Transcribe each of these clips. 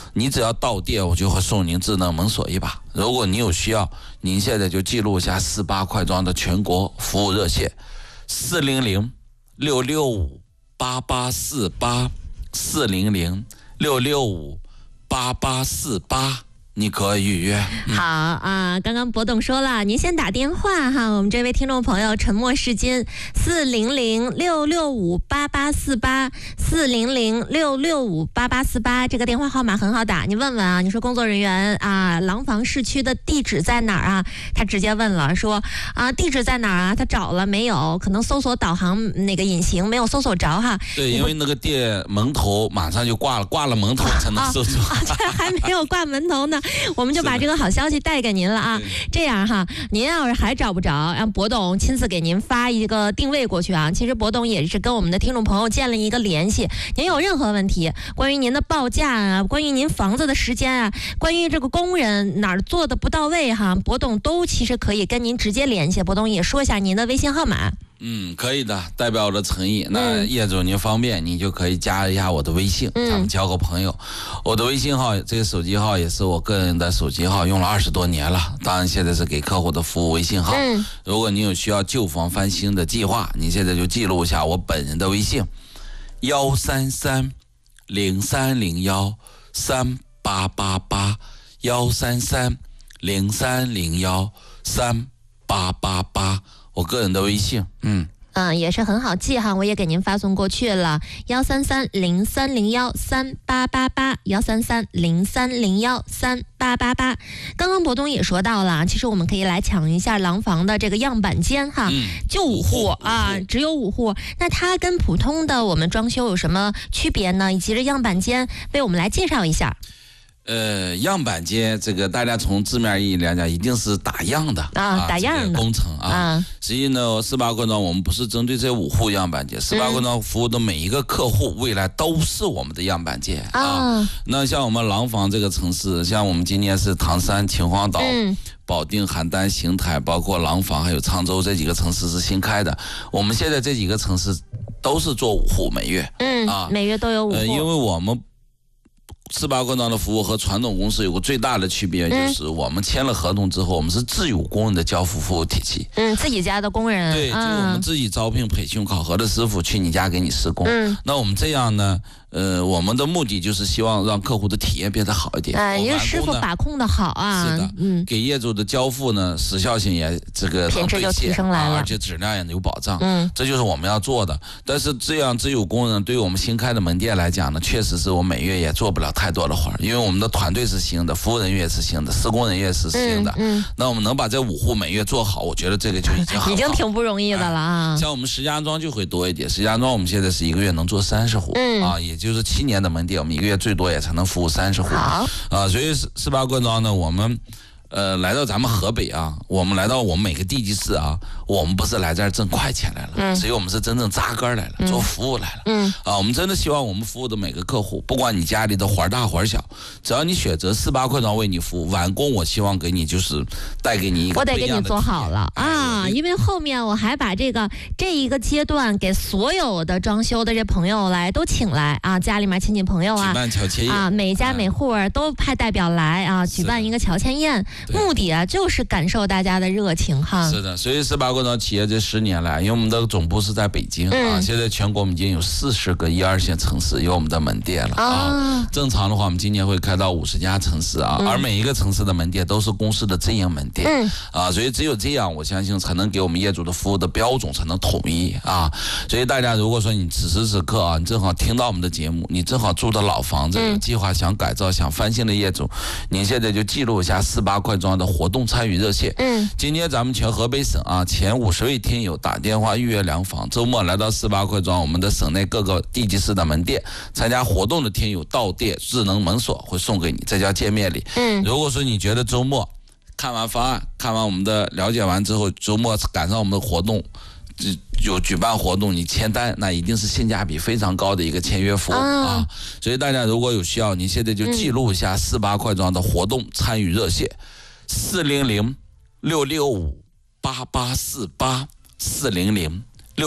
你只要到店，我就会送您智能门锁一把。如果您有需要，您现在就记录一下48块庄的全国服务热线，400-665-8848，400-665-8848，你可以预约。 好啊，刚刚博董说了，您先打电话哈，我们这位听众朋友沉默是金，400-665-8848，400-665-8848，这个电话号码很好打，你问问啊，你说工作人员啊，廊坊市区的地址在哪儿啊？他直接问了，说啊，地址在哪儿啊？他找了没有？可能搜索导航那个引擎没有搜索着哈。 对，因为那个店门头马上就挂了，挂了门头才能搜索。 这还没有挂门头呢。我们就把这个好消息带给您了啊！这样哈，您要是还找不着，让博董亲自给您发一个定位过去啊。其实博董也是跟我们的听众朋友建了一个联系，您有任何问题，关于您的报价啊，关于您房子的时间啊，关于这个工人哪儿做的不到位哈，博董都其实可以跟您直接联系。博董也说一下您的微信号码。 可以的，代表我的诚意。那业主您方便，你就可以加一下我的微信，咱们交个朋友。我的微信号，这个手机号也是我个人的手机号，用了20多年了。当然现在是给客户的服务微信号。如果您有需要旧房翻新的计划，你现在就记录一下我本人的微信，133-0301-3888，133-0301-3888，我个人的微信。 也是很好记哈，我也给您发送过去了，133-0301-3888，133-0301-3888。刚刚博东也说到了，其实我们可以来抢一下廊坊的这个样板间哈，就5户啊，只有5户。那它跟普通的我们装修有什么区别呢？以及这样板间为我们来介绍一下。 样板间这个大家从字面意义来讲，一定是打样的打样的、 这个工程啊。实际呢，48块庄我们不是针对这5户样板间，48块庄服务的每一个客户，未来都是我们的样板间啊。那像我们廊坊这个城市，像我们今年是唐山、秦皇岛、保定、邯郸、邢台，包括廊坊还有沧州这几个城市是新开的。我们现在这几个城市都是做5户每月， 每月都有5户。 因为我们48块庄的服务和传统公司有个最大的区别，就是我们签了合同之后，我们是自有工人的交付服务体系。 自己家的工人。 对，就我们自己招聘、培训、考核的师傅去你家给你施工。那我们这样呢，我们的目的就是希望让客户的体验变得好一点。 因为师傅把控的好啊。 是的，给业主的交付呢，时效性也品质就提升来了， 而且质量也有保障。这就是我们要做的。但是这样自有工人对于我们新开的门店来讲呢，确实是我每月也做不了太多的活，因为我们的团队是新的，服务人员是新的，施工人员是新的。那我们能把这5户每月做好，我觉得这个就已经很好， 已经挺不容易的了啊。 像我们石家庄就会多一点，石家庄我们现在是1个月能做30户，也就是7年的门店，我们1个月最多也才能服务30户。所以48块庄呢，我们来到咱们河北啊，我们来到我们每个地级市啊，我们不是来这儿挣快钱来了，所以我们是真正扎根来了，做服务来了。我们真的希望我们服务的每个客户，不管你家里的活大活小，只要你选择48块庄为你服务，完工我希望给你就是带给你一个不一样的体验。 我得给你做好了啊，因为后面我还把这一个阶段给所有的装修的这朋友来都请来啊，家里面亲戚朋友啊， 举办乔迁宴啊，每家每户都派代表来啊，举办一个乔迁宴。目的啊，就是感受大家的热情哈。 是的，所以48块庄企业这10年来，因为我们的总部是在北京啊，现在全国我们已经有40个1、2线城市有我们的门店了啊。正常的话，我们今年会开到50家城市啊，而每一个城市的门店都是公司的直营门店啊，所以只有这样，我相信才能给我们业主的服务的标准才能统一啊。所以大家如果说你此时此刻啊，你正好听到我们的节目，你正好住的老房子，有计划想改造、想翻新的业主，您现在就记录一下48块庄的活动参与热线。今天咱们全河北省啊，前50位听友打电话预约良房，周末来到48块庄我们的省内各个地级市的门店参加活动的听友到店智能门锁会送给你，这叫见面礼。如果说你觉得周末看完方案，看完我们的了解完之后，周末赶上我们的活动有举办活动，你签单，那一定是性价比非常高的一个签约服务啊！所以大家如果有需要，你现在就记录一下48块庄的活动参与热线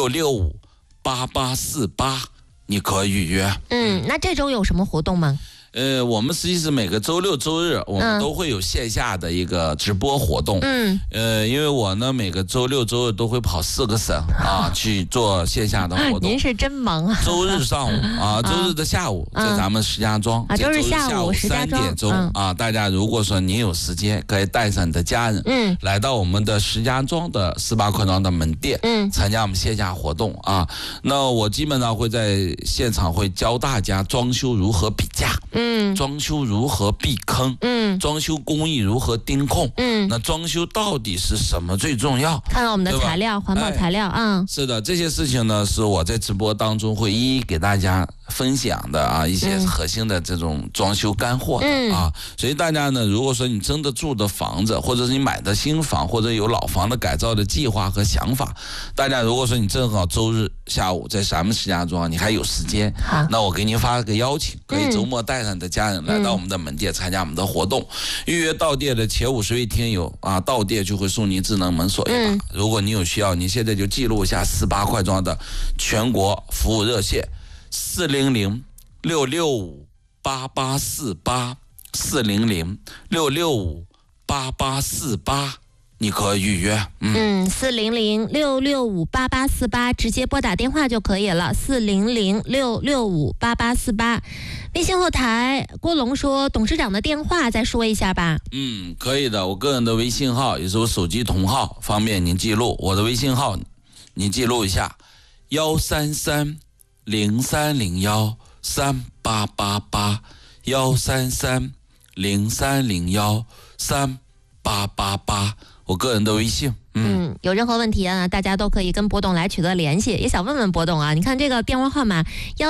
，400-665-8848，400-665-8848，你可以预约。 那这周有什么活动吗？ 我们实际是每个周六周日我们都会有线下的一个直播活动。因为我呢每个周六周日都会跑4个省啊去做线下的活动。 您是真忙啊！ 周日上午啊，周日的下午在咱们石家庄， 周日下午 3点钟啊，大家如果说您有时间，可以带上你的家人，来到我们的石家庄的18块庄的门店，参加我们线下活动啊。那我基本上会在现场会教大家装修如何比价，装修如何避坑，装修工艺如何盯控，那装修到底是什么最重要？ 看看我们的材料，环保材料啊。 是的，这些事情呢，是我在直播当中会一一给大家分享的啊，一些核心的这种装修干货的啊。所以大家呢，如果说你真的住的房子，或者是你买的新房，或者有老房的改造的计划和想法，大家如果说你正好周日下午在咱们石家庄，你还有时间，那我给您发个邀请，可以周末带上你的家人来到我们的门店参加我们的活动。预约到店的前50位听友啊，到店就会送您智能门锁一把。如果你有需要，你现在就记录一下18块庄的全国服务热线400-665-8848 400-665-8848，你可以预约。 400-665-8848，直接拨打电话就可以了。400-665-8848。微信后台郭龙说，董事长的电话再说一下吧。 可以的，我个人的微信号也是我手机同号，方便您记录。我的微信号您记录一下：133-0301-3888 133-0301-3888，我个人的微信。 有任何问题啊，大家都可以跟博董来取得联系。也想问问博董啊，你看这个电话号码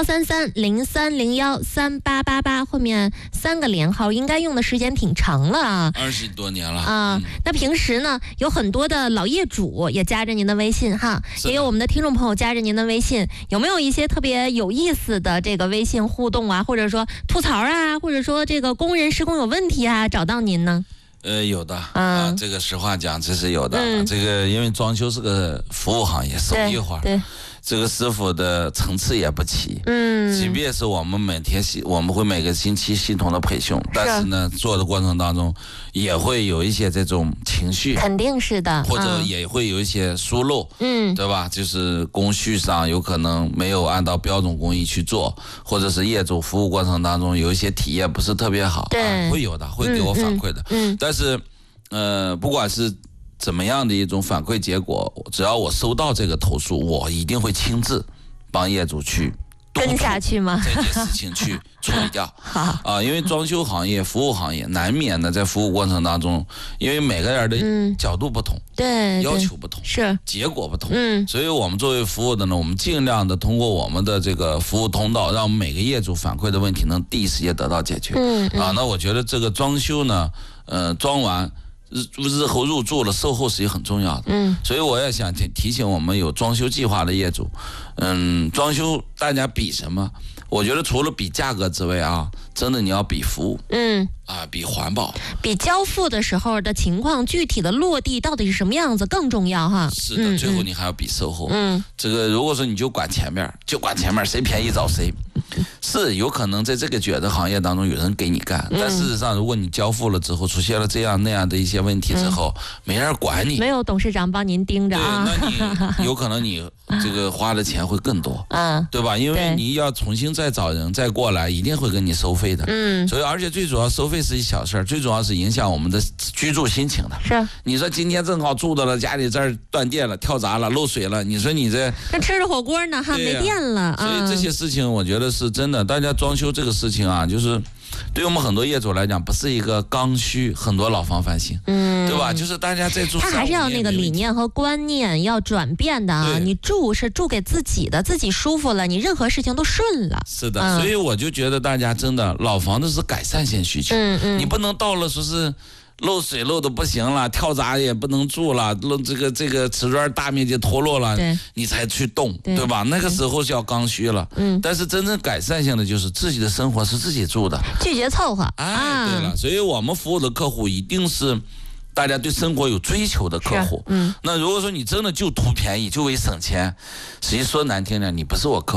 133-0301-3888，后面3个连号，应该用的时间挺长了啊 ，20多年了啊。那平时呢，有很多的老业主也加着您的微信哈，也有我们的听众朋友加着您的微信，有没有一些特别有意思的这个微信互动啊，或者说吐槽啊，或者说这个工人施工有问题啊，找到您呢？ 有的啊，这个实话讲，这是有的。这个因为装修是个服务行业，手艺活，对，这个师傅的层次也不齐。即便是我们我们会每个星期系统的培训，但是呢，做的过程当中也会有一些这种情绪， 肯定是的， 或者也会有一些疏漏，对吧？就是工序上有可能没有按照标准工艺去做，或者是业主服务过程当中有一些体验不是特别好，会有的，会给我反馈的。但是，不管是怎么样的一种反馈结果，只要我收到这个投诉，我一定会亲自帮业主去跟下去吗？ 这件事情去处理掉。因为装修行业、服务行业难免的在服务过程当中，因为每个人的角度不同， 对， 要求不同， 是结果不同，所以我们作为服务的呢，我们尽量的通过我们的这个服务通道，让每个业主反馈的问题能第一时间得到解决。那我觉得这个装修呢，装完日后入住了，售后是很重要的。所以我也想提醒我们有装修计划的业主，装修大家比什么？我觉得除了比价格之外啊，真的你要比服务，比环保， 比交付的时候的情况，具体的落地到底是什么样子更重要哈。 是的，最后你还要比售后。这个如果说你就管前面，谁便宜找谁，是有可能在这个卷的行业当中有人给你干，但事实上如果你交付了之后出现了这样那样的一些问题之后，没人管你， 没有董事长帮您盯着啊， 那你有可能你这个花的钱会更多，对吧？因为你要重新再找人再过来，一定会跟你收费的。所以而且最主要收费是一小事儿，最主要是影响我们的居住心情的。 是， 你说今天正好住到了家里这儿断电了、跳闸了、漏水了，你说你这吃着火锅呢，没电了。 所以这些事情我觉得是真的，大家装修这个事情啊，就是对我们很多业主来讲，不是一个刚需，很多老房翻新，对吧？就是大家在住， 他还是要那个理念和观念要转变的啊。你住是住给自己的，自己舒服了，你任何事情都顺了。 是的，所以我就觉得大家真的老房子是改善性需求，你不能到了说是漏水漏的不行了，跳闸也不能住了，这个瓷砖大面积脱落了，你才去动，对吧？那个时候是要刚需了。但是真正改善性的就是自己的生活是自己住的， 拒绝凑合。 对了，所以我们服务的客户一定是大家对生活有追求的客户。那如果说你真的就图便宜，就为省钱，实际说难听点，你不是我客户。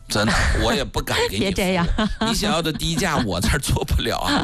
真的，我也不敢给你。 别这样， 你想要的低价我这儿做不了啊。